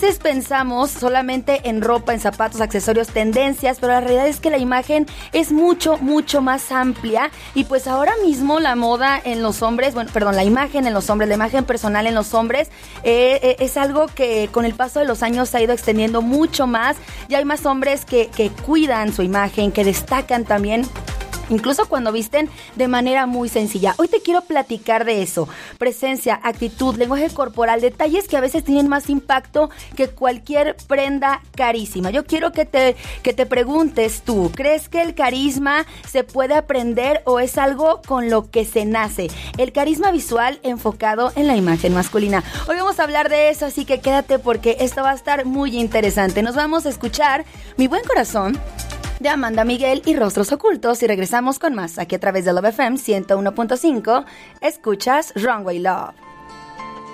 veces pensamos solamente en ropa, en zapatos, accesorios, tendencias, pero la realidad es que la imagen es mucho, mucho más amplia. Y pues ahora mismo la moda en los hombres, la imagen en los hombres, la imagen personal en los hombres, es algo que con el paso de los años se ha ido extendiendo mucho más. Ya hay más hombres que cuidan su imagen, que destacan también, incluso cuando visten de manera muy sencilla. Hoy te quiero platicar de eso. Presencia, actitud, lenguaje corporal, detalles que a veces tienen más impacto que cualquier prenda carísima. Yo quiero que te preguntes tú, ¿crees que el carisma se puede aprender o es algo con lo que se nace? El carisma visual enfocado en la imagen masculina. Hoy vamos a hablar de eso, así que quédate porque esto va a estar muy interesante. Nos vamos a escuchar Mi Buen Corazón de Amanda Miguel y Rostros Ocultos y regresamos con más aquí a través de Love FM 101.5. Escuchas Runway Love.